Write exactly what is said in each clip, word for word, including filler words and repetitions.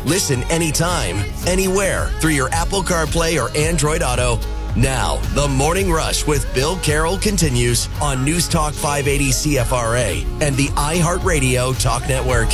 Listen anytime, anywhere through your Apple CarPlay or Android Auto. Now, the Morning Rush with Bill Carroll continues on News Talk five eighty C F R A and the iHeartRadio Talk Network.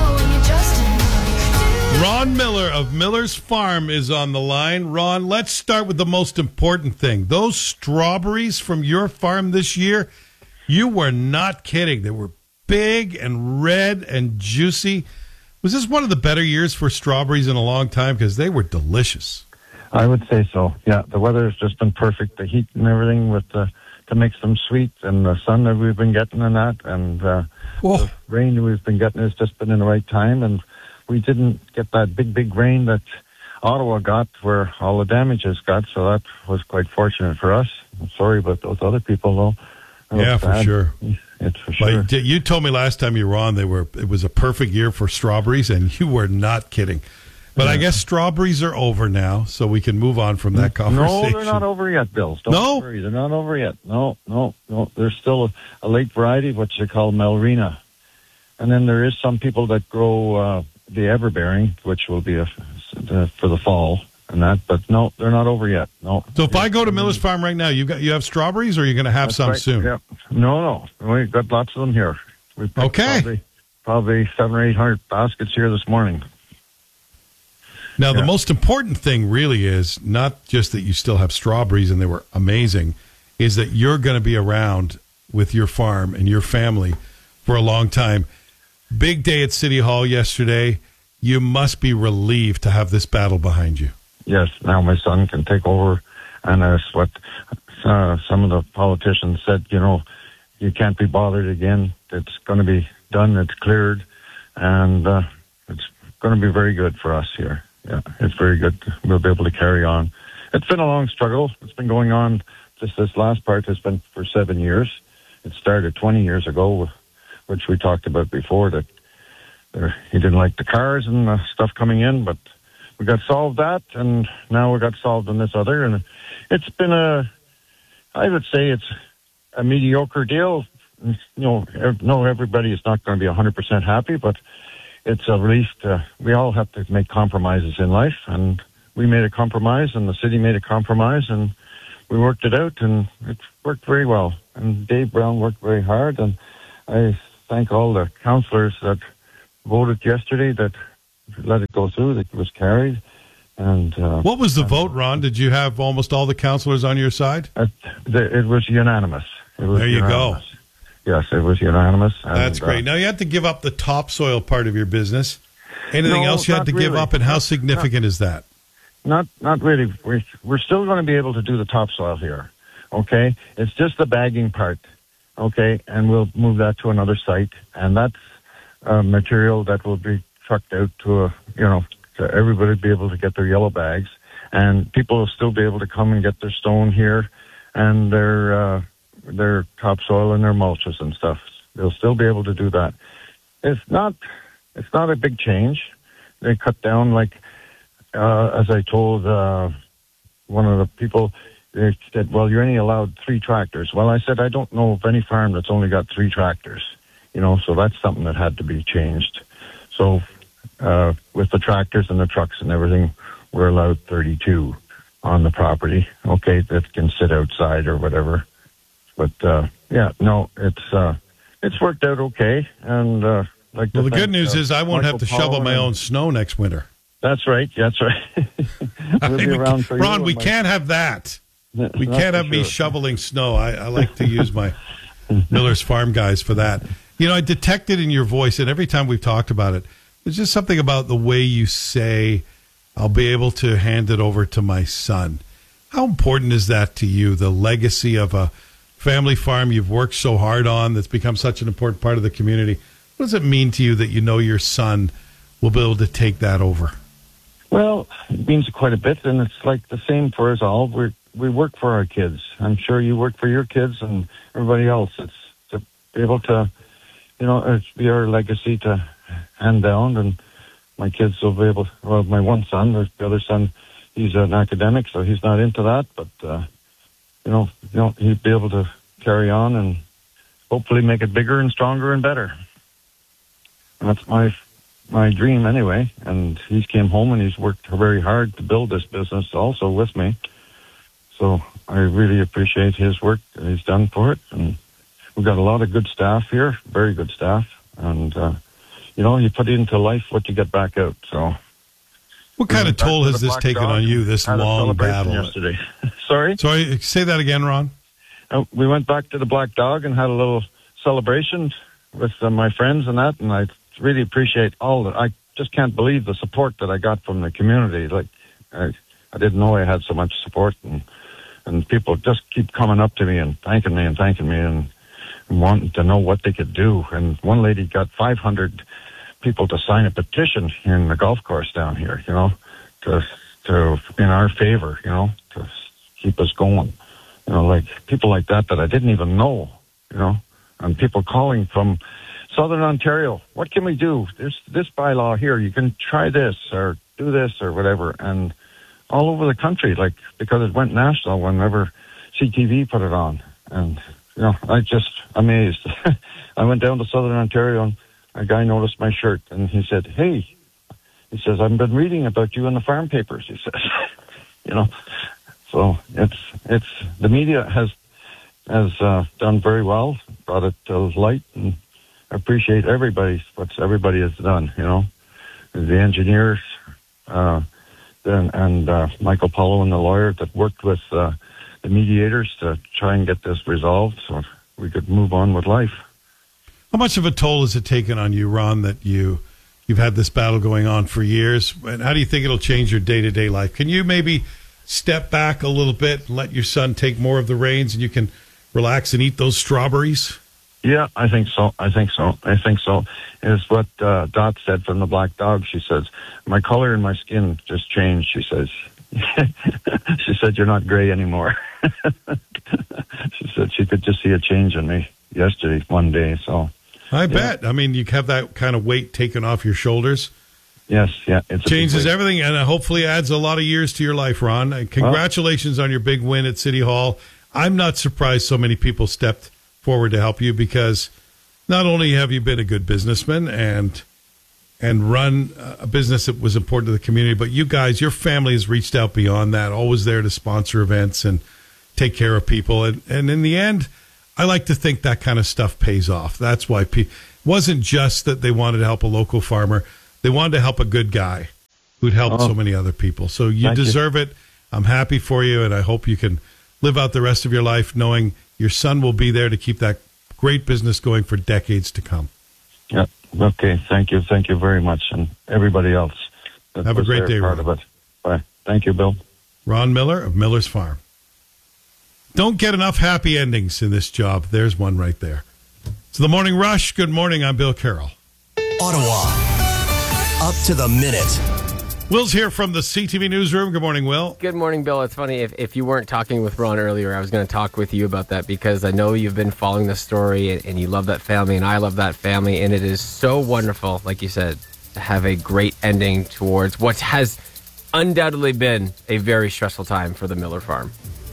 Ron Miller of Miller's Farm is on the line. Ron, let's start with the most important thing. Those strawberries from your farm this year, you were not kidding. They were big and red and juicy. Was this one of the better years for strawberries in a long time? Because they were delicious. I would say so. Yeah, the weather has just been perfect. The heat and everything with the, to make them sweet, and the sun that we've been getting and that, and uh, the rain we've been getting has just been in the right time. And we didn't get that big, big rain that Ottawa got where all the damages got, so that was quite fortunate for us. I'm sorry about those other people, though. That yeah, for sure. It's for sure. But you told me last time you were on, they were it was a perfect year for strawberries, and you were not kidding. But yeah. I guess strawberries are over now, so we can move on from that conversation. No, they're not over yet, Bill. Don't no? worry, they're not over yet. No, no, no. There's still a, a late variety, what you call Malrina. And then there is some people that grow uh, the everbearing, which will be a, uh, for the fall and that. But no, they're not over yet. No. So if yeah. I go to Miller's Farm right now, you got you have strawberries, or you're going to have That's some right. soon? Yeah. No, no. We've got lots of them here. We've picked okay. Probably, probably seven or eight hundred baskets here this morning. Now, yeah. the most important thing really is not just that you still have strawberries and they were amazing, is that you're going to be around with your farm and your family for a long time. Big day at City Hall yesterday. You must be relieved to have this battle behind you. Yes, now my son can take over, and that's what uh, some of the politicians said, you know, you can't be bothered again. It's going to be done. It's cleared, and uh, it's going to be very good for us here. Yeah, it's very good. We'll be able to carry on. It's been a long struggle. It's been going on. Just this last part has been for seven years. It started twenty years ago, which we talked about before, that there, he didn't like the cars and the stuff coming in, but we got solved that, and now we got solved on this other. And it's been a, I would say it's a mediocre deal. You know, no, everybody is not going to be one hundred percent happy, but it's a relief to, we all have to make compromises in life, and we made a compromise, and the city made a compromise, and we worked it out, and it worked very well. And Dave Brown worked very hard, and I thank all the councillors that voted yesterday that let it go through, that it was carried. And uh, what was the vote, Ron? Did you have almost all the councillors on your side? It, it was unanimous. It was there you unanimous. go. Yes, it was unanimous. And, That's great. Uh, now, you had to give up the topsoil part of your business. Anything no, else you had to really. give up, and how significant not, is that? Not not really. We're, we're still going to be able to do the topsoil here, okay? It's just the bagging part, okay? And we'll move that to another site, and that's uh, material that will be trucked out to, a, you know, to everybody be able to get their yellow bags, and people will still be able to come and get their stone here and their... Uh, their topsoil and their mulches and stuff. They'll still be able to do that. It's not it's not a big change. They cut down, like, uh, as I told uh, one of the people, they said, well, you're only allowed three tractors. Well, I said, I don't know of any farm that's only got three tractors, you know, so that's something that had to be changed. So uh, with the tractors and the trucks and everything, we're allowed thirty-two on the property, okay, that can sit outside or whatever. But uh, yeah, no, it's uh, it's worked out okay, and uh, like. Well, the thank, good news uh, is I won't Michael have to shovel my and, own snow next winter. That's right. That's right. we'll be around for Ron, you we my, can't have that. We not can't have sure. me shoveling snow. I, I like to use my Miller's Farm guys for that. You know, I detected in your voice, and every time we've talked about it, there's just something about the way you say, "I'll be able to hand it over to my son." How important is that to you? The legacy of a family farm you've worked so hard on that's become such an important part of the community. What does it mean to you that you know your son will be able to take that over? Well, it means quite a bit, and it's like the same for us all. We we work for our kids. I'm sure you work for your kids and everybody else. It's to be able to, you know, it's be our legacy to hand down, and my kids will be able to, well, my one son, the other son, he's an academic, so he's not into that, but, uh, you know, you know, he'd be able to carry on and hopefully make it bigger and stronger and better. And that's my my dream anyway. And he's came home and he's worked very hard to build this business also with me. So I really appreciate his work that he's done for it. And we've got a lot of good staff here, very good staff. And, uh, you know, you put into life what you get back out. So, what kind of toll has this taken on you, this long battle? Yesterday. Sorry? Sorry, say that again, Ron. Uh, we went back to the Black Dog and had a little celebration with uh, my friends and that, and I really appreciate all that. I just can't believe the support that I got from the community. Like, I, I didn't know I had so much support, and and people just keep coming up to me and thanking me and thanking me and, and wanting to know what they could do. And one lady got five hundred people to sign a petition in the golf course down here, you know, to to in our favor, you know, to keep us going. You know, like people like that that I didn't even know, you know, and people calling from Southern Ontario. What can we do? There's this bylaw here. You can try this or do this or whatever. And all over the country, like, because it went national whenever C T V put it on. And, you know, I just amazed. I went down to Southern Ontario and a guy noticed my shirt and he said, hey, he says, I've been reading about you in the farm papers, he says, you know. So it's it's the media has has uh, done very well, brought it to light, and I appreciate everybody what everybody has done. You know, the engineers, uh, and, and uh, Michael Paulo and the lawyer that worked with uh, the mediators to try and get this resolved, so we could move on with life. How much of a toll has it taken on you, Ron, that you you've had this battle going on for years? And how do you think it'll change your day to day life? Can you maybe step back a little bit and let your son take more of the reins and you can relax and eat those strawberries? Yeah, I think so. I think so. I think so. It's what uh, Dot said from the Black Dog. She says, my color in my skin just changed, she says. She said, you're not gray anymore. She said she could just see a change in me yesterday, one day. So I yeah. bet. I mean, you have that kind of weight taken off your shoulders. Yes, yeah. It changes everything, and hopefully adds a lot of years to your life, Ron. And congratulations well, on your big win at City Hall. I'm not surprised so many people stepped forward to help you, because not only have you been a good businessman and and run a business that was important to the community, but you guys, your family has reached out beyond that, always there to sponsor events and take care of people. And, and in the end, I like to think that kind of stuff pays off. That's why pe- it wasn't just that they wanted to help a local farmer. They wanted to help a good guy who'd helped oh, so many other people. So you deserve you. it. I'm happy for you, and I hope you can live out the rest of your life knowing your son will be there to keep that great business going for decades to come. Yeah. Okay. Thank you. Thank you very much. And everybody else. That Have a great day, part Ron. Of it. Bye. Thank you, Bill. Ron Miller of Miller's Farm. Don't get enough happy endings in this job. There's one right there. It's the Morning Rush. Good morning. I'm Bill Carroll. Ottawa. Up to the minute. Will's here from the C T V Newsroom. Good morning, Will. Good morning, Bill. It's funny, if, if you weren't talking with Ron earlier, I was going to talk with you about that, because I know you've been following the story and, and you love that family, and I love that family, and it is so wonderful, like you said, to have a great ending towards what has undoubtedly been a very stressful time for the Miller farm.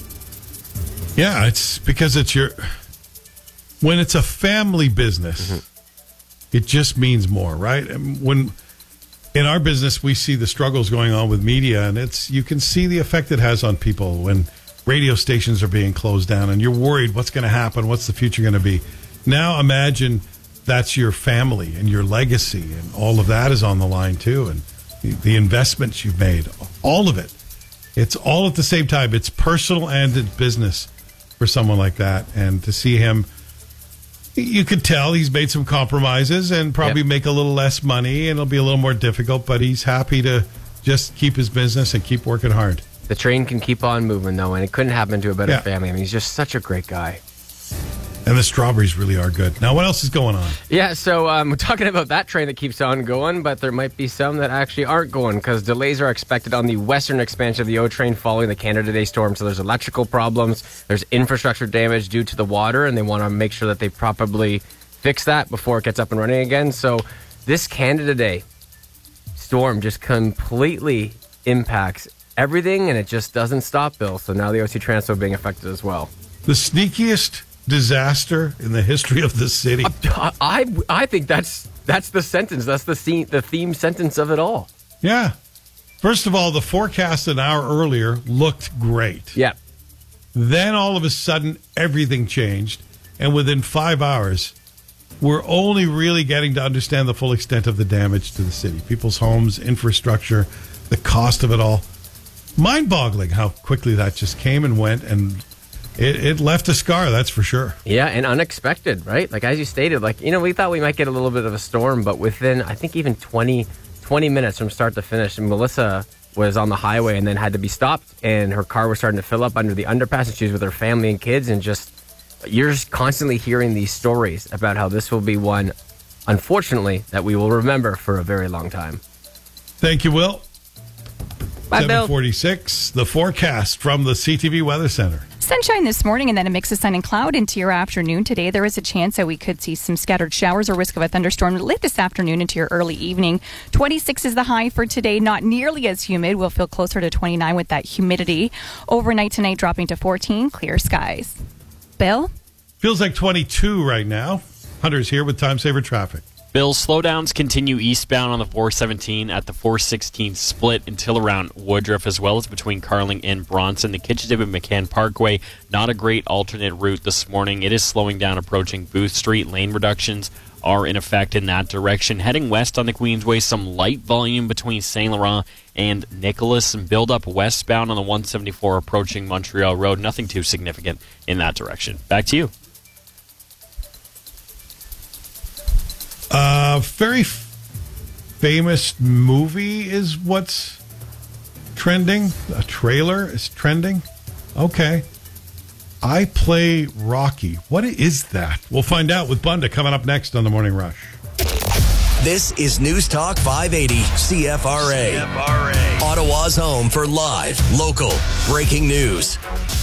Yeah, it's because it's your... When it's a family business, mm-hmm. it just means more, right? And when... In our business, we see the struggles going on with media, and it's you can see the effect it has on people when radio stations are being closed down, and you're worried what's going to happen, what's the future going to be. Now imagine that's your family and your legacy, and all of that is on the line too, and the, the investments you've made, all of it. It's all at the same time. It's personal and it's business for someone like that, and to see him... You could tell he's made some compromises and probably yep. make a little less money, and it'll be a little more difficult, but he's happy to just keep his business and keep working hard. The train can keep on moving, though, and it couldn't happen to a better yeah. family. I mean, he's just such a great guy. And the strawberries really are good. Now, what else is going on? Yeah, so um, we're talking about that train that keeps on going, but there might be some that actually aren't going, because delays are expected on the western expansion of the O train following the Canada Day storm. So there's electrical problems, there's infrastructure damage due to the water, and they want to make sure that they properly fix that before it gets up and running again. So this Canada Day storm just completely impacts everything, and it just doesn't stop, Bill. So now the O C Transpo being affected as well. The sneakiest disaster in the history of the city? I, I, I think that's that's the sentence. That's the theme, the theme sentence of it all. Yeah. First of all, the forecast an hour earlier looked great. Yeah. Then all of a sudden, everything changed. And within five hours, we're only really getting to understand the full extent of the damage to the city. People's homes, infrastructure, the cost of it all. Mind-boggling how quickly that just came and went, and it, it left a scar, that's for sure. Yeah, and unexpected, right? Like, as you stated, like, you know, we thought we might get a little bit of a storm, but within, I think, even twenty, twenty minutes from start to finish, and Melissa was on the highway and then had to be stopped, and her car was starting to fill up under the underpass, and she was with her family and kids, and just, you're just constantly hearing these stories about how this will be one, unfortunately, that we will remember for a very long time. Thank you, Will. Bye, Bill. seven forty-six, the forecast from the C T V Weather Center. Sunshine this morning and then a mix of sun and cloud into your afternoon. Today, there is a chance that we could see some scattered showers or risk of a thunderstorm late this afternoon into your early evening. twenty-six is the high for today. Not nearly as humid. We'll feel closer to twenty-nine with that humidity. Overnight tonight dropping to fourteen. Clear skies. Bill? Feels like twenty-two right now. Hunter's here with Time Saver Traffic. Bill, slowdowns continue eastbound on the four seventeen at the four sixteen split until around Woodruff, as well as between Carling and Bronson. The Kitchissippi-McCann Parkway, not a great alternate route this morning. It is slowing down approaching Booth Street. Lane reductions are in effect in that direction. Heading west on the Queensway, some light volume between Saint Laurent and Nicholas, and build up westbound on the one seventy-four approaching Montreal Road. Nothing too significant in that direction. Back to you. A uh, very f- famous movie is what's trending. A trailer is trending. Okay. I Play Rocky. What is that? We'll find out with Bunda coming up next on The Morning Rush. This is News Talk five eighty C F R A. C F R A. Ottawa's home for live, local, breaking news.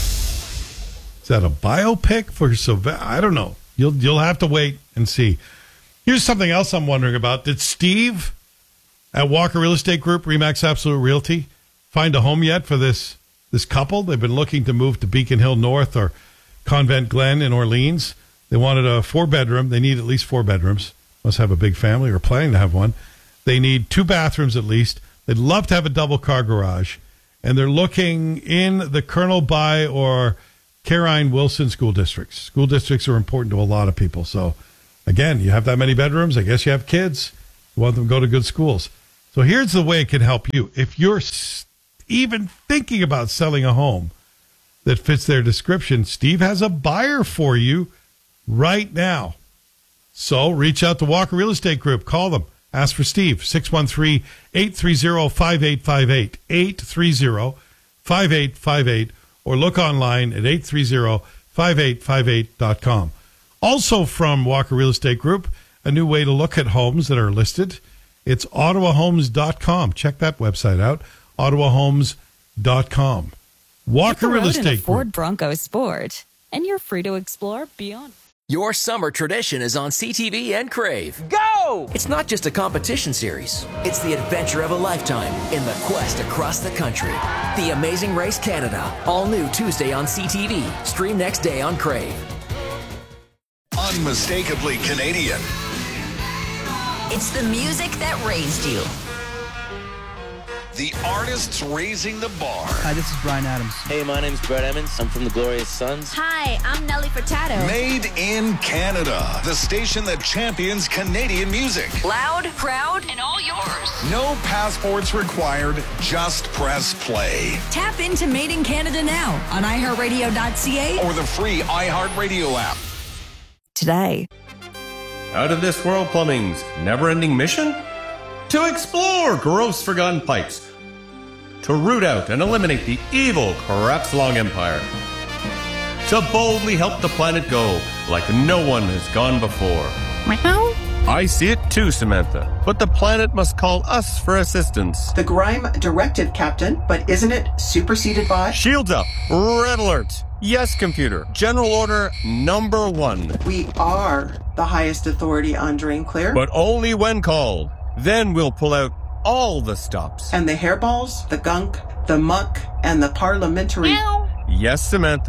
Is that a biopic for Sylvester? I don't know. You'll you'll have to wait and see. Here's something else I'm wondering about. Did Steve at Walker Real Estate Group, Remax Absolute Realty, find a home yet for this this couple? They've been looking to move to Beacon Hill North or Convent Glen in Orleans. They wanted a four-bedroom. They need at least four bedrooms. Must have a big family or planning to have one. They need two bathrooms at least. They'd love to have a double-car garage. And they're looking in the Colonel By or Carine Wilson school districts. School districts are important to a lot of people, so... Again, you have that many bedrooms. I guess you have kids. You want them to go to good schools. So here's the way it can help you. If you're even thinking about selling a home that fits their description, Steve has a buyer for you right now. So reach out to Walker Real Estate Group. Call them. Ask for Steve. six one three, eight three zero, five eight five eight. eight three zero, five eight five eight. Or look online at eight three zero, five eight five eight dot com. Also from Walker Real Estate Group, a new way to look at homes that are listed. It's ottawa homes dot com. Check that website out, ottawa homes dot com. Walker Real Estate Group. Ford Bronco Sport, and you're free to explore beyond. Your summer tradition is on C T V and Crave. Go! It's not just a competition series. It's the adventure of a lifetime in the quest across the country. The Amazing Race Canada. All new Tuesday on C T V. Stream next day on Crave. Unmistakably Canadian. It's the music that raised you. The artists raising the bar. Hi, this is Brian Adams. Hey, my name's Brett Emmons. I'm from the Glorious Sons. Hi, I'm Nelly Furtado. Made in Canada. The station that champions Canadian music. Loud, proud, and all yours. No passports required. Just press play. Tap into Made in Canada now on i heart radio dot c a or the free iHeartRadio app. Today. Out of This World Plumbing's never-ending mission? To explore gross forgotten pipes. To root out and eliminate the evil Crapslong Empire. To boldly help the planet go like no one has gone before. Meow. I see it too, Samantha, but the planet must call us for assistance. The Grime directive, Captain, but isn't it superseded by? Shields up. Red alert. Yes, computer. General order number one. We are the highest authority on Drain Clear. But only when called. Then we'll pull out all the stops. And the hairballs, the gunk, the muck, and the parliamentary... Meow. Yes, Samantha.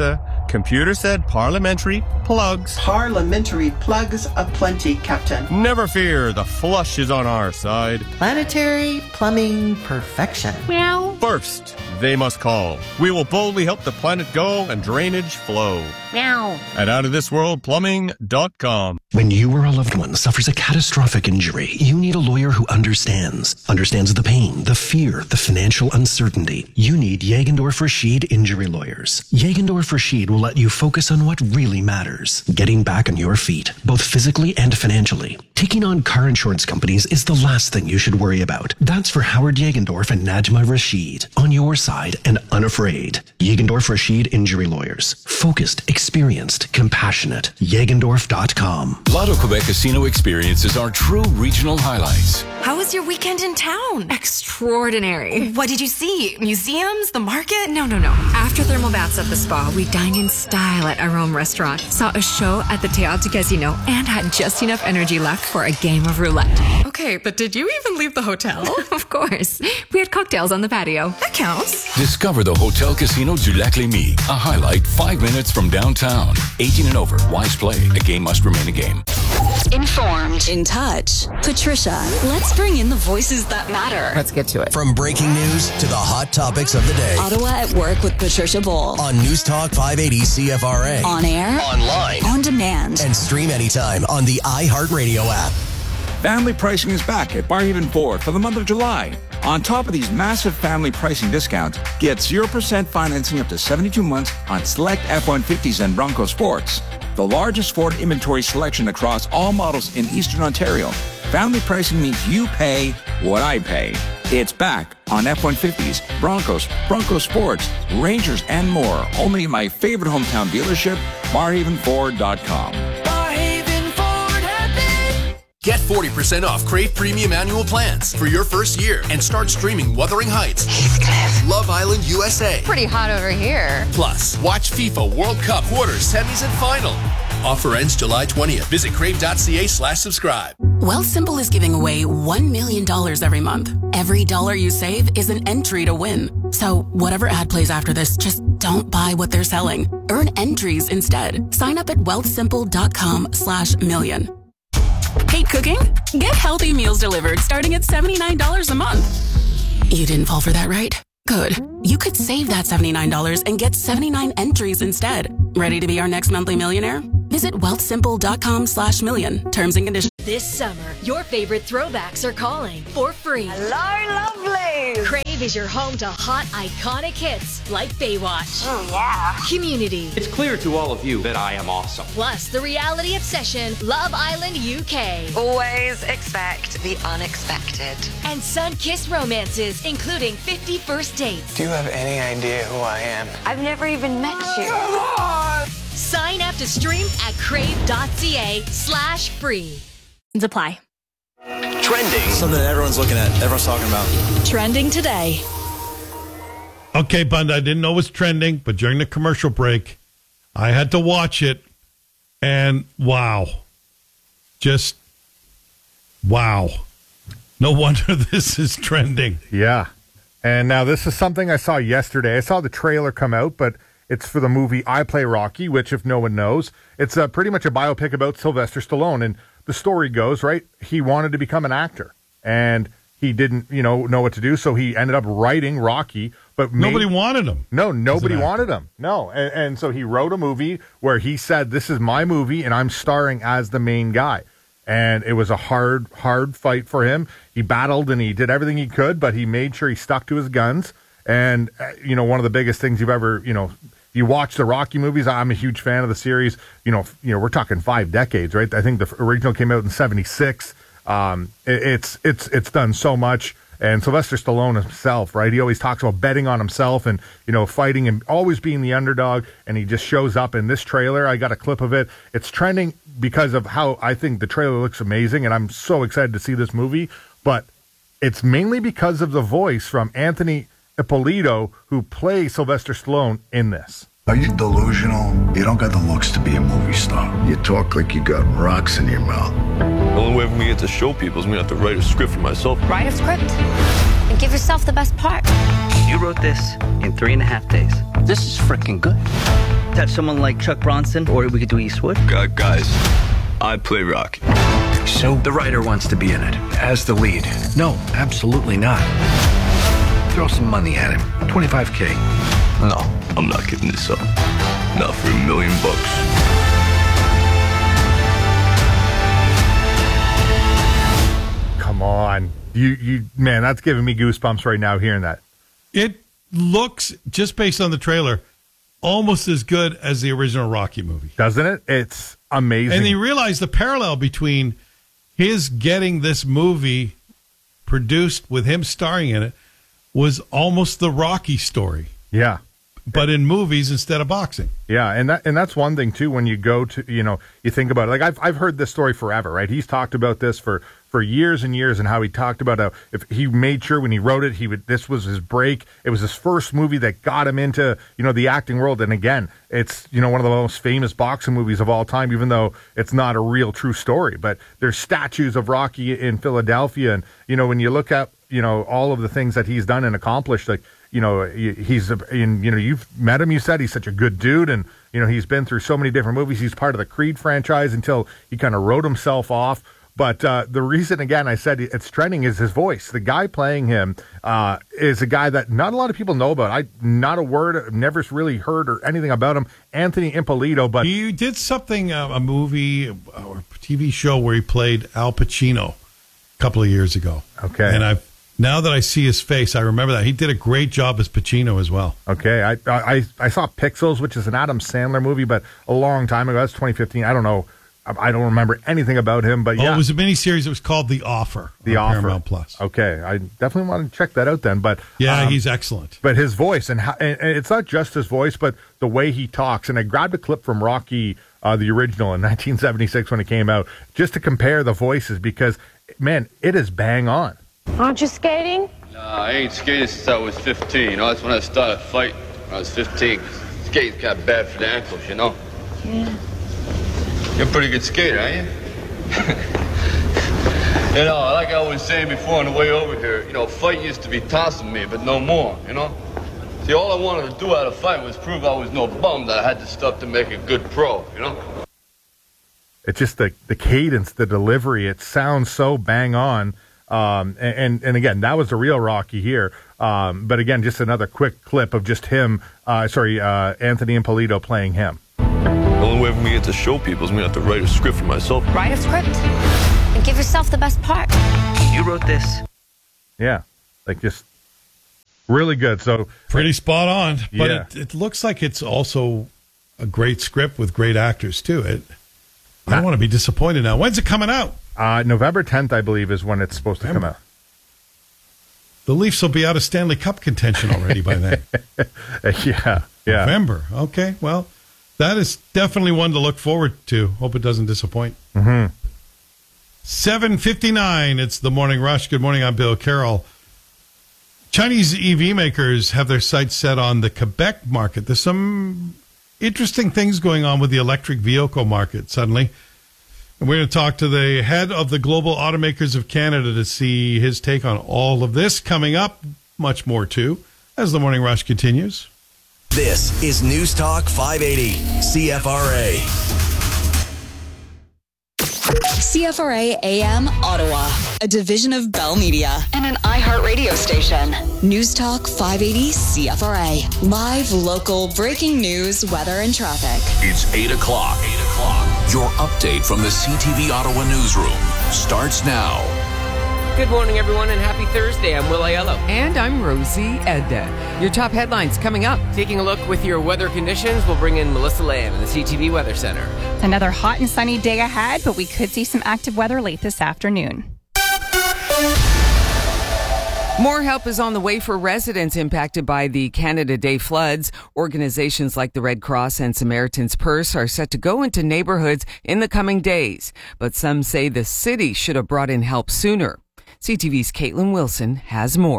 Computer said parliamentary plugs. Parliamentary plugs aplenty, Captain. Never fear, the flush is on our side. Planetary plumbing perfection. Meow. First, they must call. We will boldly help the planet go and drainage flow. Meow. At out of this world plumbing dot com. When you or a loved one suffers a catastrophic injury, you need a lawyer who understands. Understands the pain, the fear, the financial uncertainty. You need Jagendorf Rashid Injury Lawyers. Jagendorf Rashid will let you focus on what really matters. Getting back on your feet, both physically and financially. Taking on car insurance companies is the last thing you should worry about. That's for Howard Jagendorf and Najma Rashid. On your side and unafraid. Jagendorf Rashid Injury Lawyers. Focused, experienced, compassionate. Jagendorf dot com. Lotto Quebec Casino experiences are true regional highlights. How was your weekend in town? Extraordinary. What did you see? Museums? The market? No, no, no. After thermal baths at the spa, we dined in style at our own restaurant, saw a show at the Théâtre Casino, and had just enough energy left for a game of roulette. Okay, but did you even leave the hotel? Of course. We had cocktails on the patio. That counts. Discover the Hotel Casino du Lac-Lémy, a highlight five minutes from downtown. eighteen and over. Wise play. A game must remain a game. Informed. In touch. Patricia, let's bring in the voices that matter. Let's get to it. From breaking news to the hot topics of the day. Ottawa at Work with Patricia Bull. On News Talk five eighty C F R A. On air. Online. On demand. And stream anytime on the iHeartRadio app. Family pricing is back at Barrhaven Ford for the month of July. On top of these massive family pricing discounts, get zero percent financing up to seventy-two months on select F one fifties and Bronco Sports. The largest Ford inventory selection across all models in Eastern Ontario. Family pricing means you pay what I pay. It's back on F one fifties, Broncos, Bronco Sports, Rangers, and more. Only in my favorite hometown dealership, barrhaven ford dot com. Get forty percent off Crave Premium Annual Plans for your first year and start streaming Wuthering Heights, Love Island U S A. Pretty hot over here. Plus, watch FIFA World Cup quarters, semis, and final. Offer ends July twentieth. Visit crave.ca slash subscribe. Wealthsimple is giving away one million dollars every month. Every dollar you save is an entry to win. So whatever ad plays after this, just don't buy what they're selling. Earn entries instead. Sign up at wealthsimple.com slash million. Hate cooking? Get healthy meals delivered starting at seventy-nine dollars a month. You didn't fall for that, right? Good. You could save that seventy-nine dollars and get seventy-nine entries instead. Ready to be our next monthly millionaire? Visit wealthsimple.com slash million. Terms and conditions. This summer, your favorite throwbacks are calling for free. Hello, lovelies! Crave is your home to hot, iconic hits like Baywatch. Oh, yeah. Community. It's clear to all of you that I am awesome. Plus, the reality obsession, Love Island U K. Always expect the unexpected. And sun-kissed romances, including fifty First Dates. Do you have any idea who I am? I've never even met you. Come on! Sign up to stream at crave.ca slash free. Apply. Trending. Something that everyone's looking at, everyone's talking about. Trending today. Okay, Bund, I didn't know it was trending, but during the commercial break, I had to watch it, and wow. Just, wow. No wonder this is trending. Yeah. And now this is something I saw yesterday. I saw the trailer come out, but it's for the movie I Play Rocky, which, if no one knows, it's a, pretty much a biopic about Sylvester Stallone. And the story goes, right, he wanted to become an actor, and he didn't, you know, know what to do, so he ended up writing Rocky. But nobody made, wanted him. No, nobody wanted him. No, and, and so he wrote a movie where he said, "This is my movie, and I'm starring as the main guy." And it was a hard, hard fight for him. He battled and he did everything he could, but he made sure he stuck to his guns. And uh, you know, one of the biggest things you've ever, you know, you watch the Rocky movies. I'm a huge fan of the series. You know, you know, we're talking five decades, right? I think the original came out in seventy-six. Um, it, it's it's it's done so much. And Sylvester Stallone himself, right? He always talks about betting on himself and, you know, fighting and always being the underdog. And he just shows up in this trailer. I got a clip of it. It's trending because of how I think the trailer looks amazing. And I'm so excited to see this movie. But it's mainly because of the voice from Anthony Ippolito, who plays Sylvester Stallone in this. Are you delusional? You don't got the looks to be a movie star. You talk like you got rocks in your mouth. The only way for me to get to show people is me to have to write a script for myself. Write a script and give yourself the best part. You wrote this in three and a half days. This is freaking good. That's someone like Chuck Bronson, or we could do Eastwood. Uh, guys, I play Rocky. So the writer wants to be in it, as the lead. No, absolutely not. Throw some money at him. twenty-five K. No, I'm not giving this up. Not for a million bucks. Come on. You, you, man, that's giving me goosebumps right now hearing that. It looks, just based on the trailer, almost as good as the original Rocky movie. Doesn't it? It's amazing. And you realize the parallel between his getting this movie produced with him starring in it was almost the Rocky story. Yeah. But in movies instead of boxing. Yeah, and that and that's one thing too when you go to, you know, you think about it. Like I've I've heard this story forever, right? He's talked about this for for years and years, and how he talked about how if he made sure when he wrote it, he would this was his break. It was his first movie that got him into, you know, the acting world. And again, it's, you know, one of the most famous boxing movies of all time, even though it's not a real true story. But there's statues of Rocky in Philadelphia, and you know, when you look at, you know, all of the things that he's done and accomplished, like, you know, he's in, you know, you've met him, you said he's such a good dude, and, you know, he's been through so many different movies. He's part of the Creed franchise until he kind of wrote himself off. But uh, the reason, again, I said it's trending is his voice. The guy playing him uh, is a guy that not a lot of people know about. I not a word, never really heard or anything about him. Anthony Ippolito, but he did something, uh, a movie or T V show where he played Al Pacino a couple of years ago. Okay, and I've. Now that I see his face, I remember that. He did a great job as Pacino as well. Okay. I I, I saw Pixels, which is an Adam Sandler movie, but a long time ago. That's twenty fifteen. I don't know. I don't remember anything about him, but yeah. Oh, it was a miniseries. It was called The Offer. The Offer. Paramount Plus. Okay. I definitely want to check that out then. But yeah, um, he's excellent. But his voice, and, how, and it's not just his voice, but the way he talks. And I grabbed a clip from Rocky, uh, the original in nineteen seventy-six when it came out, just to compare the voices because, man, it is bang on. Aren't you skating? Nah, I ain't skated since I was fifteen. You know, that's when I started fighting. When I was fifteen. Skating's kind of bad for the ankles, you know? Yeah. You're a pretty good skater, aren't you? You know, like I was saying before on the way over here, you know, fight used to be tossing me, but no more, you know? See, all I wanted to do out of fight was prove I was no bum, that I had the stuff to make a good pro, you know? It's just the, the cadence, the delivery, it sounds so bang on. Um, and, and again, that was the real Rocky here. Um, but again, just another quick clip of just him, uh, sorry, uh, Anthony Ippolito playing him. The only way for me to get to show people is I'm going to have to write a script for myself. Write a script and give yourself the best part. You wrote this. Yeah. Like just really good. So pretty spot on. But yeah. it, it looks like it's also a great script with great actors too. It. I don't want to be disappointed now. When's it coming out? Uh, November tenth, I believe, is when it's supposed to come out. The Leafs will be out of Stanley Cup contention already by then. yeah, yeah. November. Okay, well, that is definitely one to look forward to. Hope it doesn't disappoint. Mm-hmm. seven fifty-nine, it's the Morning Rush. Good morning, I'm Bill Carroll. Chinese E V makers have their sights set on the Quebec market. There's some interesting things going on with the electric vehicle market suddenly. And we're going to talk to the head of the Global Automakers of Canada to see his take on all of this coming up. Much more, too, as the Morning Rush continues. This is News Talk five eighty, C F R A. C F R A A M Ottawa, a division of Bell Media and an iHeartRadio station. News Talk five eighty C F R A. Live, local, breaking news, weather, and traffic. It's eight o'clock. eight o'clock. Your update from the C T V Ottawa newsroom starts now. Good morning, everyone, and happy Thursday. I'm Will Aiello. And I'm Rosie Edda. Your top headlines coming up. Taking a look with your weather conditions, we'll bring in Melissa Lamb in the C T V Weather Center. Another hot and sunny day ahead, but we could see some active weather late this afternoon. More help is on the way for residents impacted by the Canada Day floods. Organizations like the Red Cross and Samaritan's Purse are set to go into neighborhoods in the coming days, but some say the city should have brought in help sooner. C T V's Caitlin Wilson has more.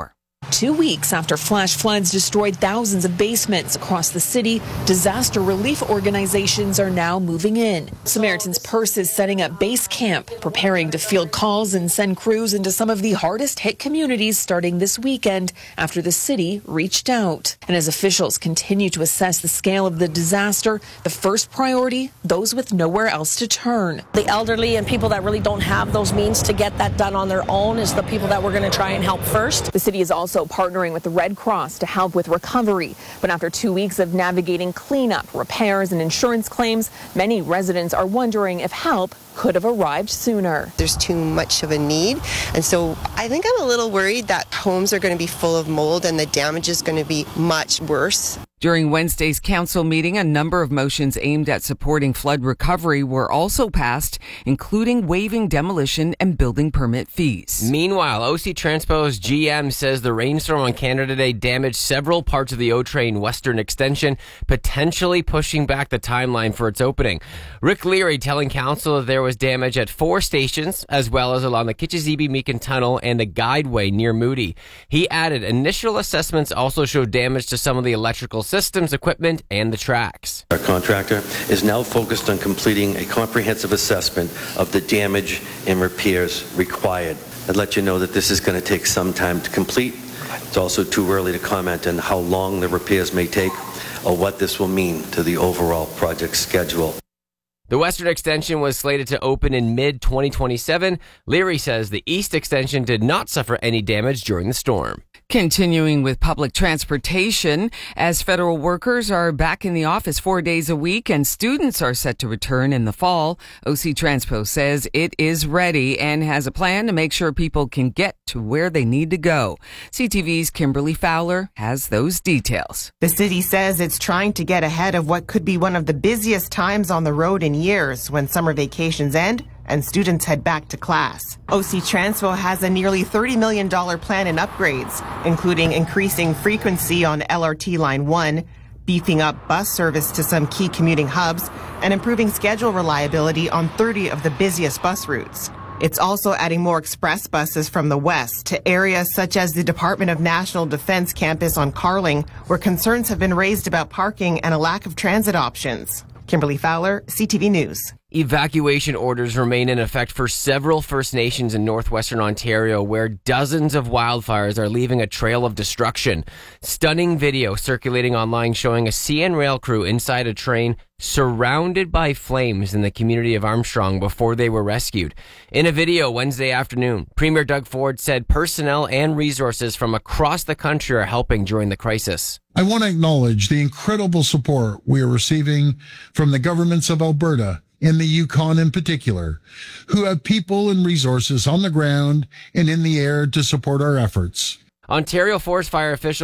Two weeks after flash floods destroyed thousands of basements across the city, disaster relief organizations are now moving in. Samaritan's Purse is setting up base camp, preparing to field calls and send crews into some of the hardest hit communities starting this weekend after the city reached out. And as officials continue to assess the scale of the disaster, the first priority, those with nowhere else to turn. The elderly and people that really don't have those means to get that done on their own is the people that we're going to try and help first. The city is also partnering with the Red Cross to help with recovery. But after two weeks of navigating cleanup, repairs, and insurance claims, many residents are wondering if help could have arrived sooner. There's too much of a need. And so I think I'm a little worried that homes are going to be full of mold and the damage is going to be much worse. During Wednesday's council meeting, a number of motions aimed at supporting flood recovery were also passed, including waiving demolition and building permit fees. Meanwhile, O C Transpo's G M says the rainstorm on Canada Day damaged several parts of the O-Train Western Extension, potentially pushing back the timeline for its opening. Rick Leary telling council that there was damage at four stations, as well as along the Kitchizebe-Meakin Tunnel and the Guideway near Moody. He added initial assessments also showed damage to some of the electrical systems, equipment, and the tracks. Our contractor is now focused on completing a comprehensive assessment of the damage and repairs required. I'd let you know that this is going to take some time to complete. It's also too early to comment on how long the repairs may take or what this will mean to the overall project schedule. The Western Extension was slated to open in mid twenty twenty-seven. Leary says the East Extension did not suffer any damage during the storm. Continuing with public transportation, as federal workers are back in the office four days a week and students are set to return in the fall, O C Transpo says it is ready and has a plan to make sure people can get to where they need to go. C T V's Kimberly Fowler has those details. The city says it's trying to get ahead of what could be one of the busiest times on the road in years when summer vacations end and students head back to class. O C Transpo has a nearly thirty million dollars plan in upgrades, including increasing frequency on L R T Line one, beefing up bus service to some key commuting hubs, and improving schedule reliability on thirty of the busiest bus routes. It's also adding more express buses from the west to areas such as the Department of National Defense campus on Carling, where concerns have been raised about parking and a lack of transit options. Kimberly Fowler, C T V News. Evacuation orders remain in effect for several First Nations in northwestern Ontario, where dozens of wildfires are leaving a trail of destruction. Stunning video circulating online showing a C N Rail crew inside a train surrounded by flames in the community of Armstrong before they were rescued. In a video Wednesday afternoon, Premier Doug Ford said personnel and resources from across the country are helping during the crisis. I want to acknowledge the incredible support we are receiving from the governments of Alberta and the Yukon in particular, who have people and resources on the ground and in the air to support our efforts. Ontario forest fire officials